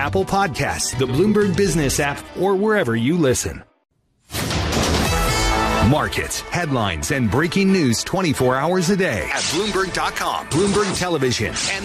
Apple Podcasts, the Bloomberg Business app, or wherever you listen. Markets, headlines, and breaking news 24 hours a day at Bloomberg.com, Bloomberg Television, and